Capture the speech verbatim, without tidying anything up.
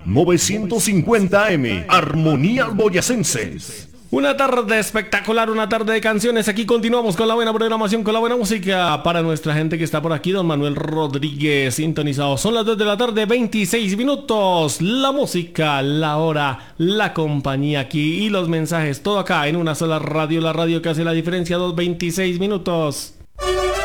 novecientos cincuenta A M, Armonía Boyacense. Una tarde espectacular, una tarde de canciones. Aquí continuamos con la buena programación, con la buena música para nuestra gente que está por aquí. Don Manuel Rodríguez sintonizado. Son las dos de la tarde, veintiséis minutos. La música, la hora, la compañía aquí y los mensajes. Todo acá en una sola radio. La radio que hace la diferencia, dos veintiséis minutos.